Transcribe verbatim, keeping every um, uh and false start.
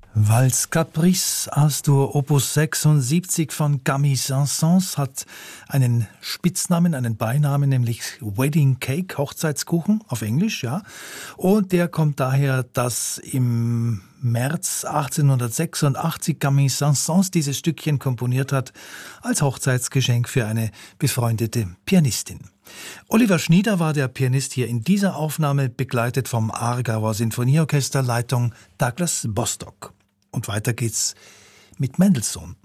Valse Caprice As-Dur Opus sechsundsiebzig von Camille Saint-Saëns hat einen Spitznamen, einen Beinamen, nämlich Wedding Cake, Hochzeitskuchen auf Englisch, ja. Und der kommt daher, dass im März achtzehnhundertsechsundachtzig Camille Saint-Saëns dieses Stückchen komponiert hat als Hochzeitsgeschenk für eine befreundete Pianistin. Oliver Schnieder war der Pianist hier in dieser Aufnahme, begleitet vom Aargauer Sinfonieorchester, Leitung Douglas Bostock. Und weiter geht's mit Mendelssohn.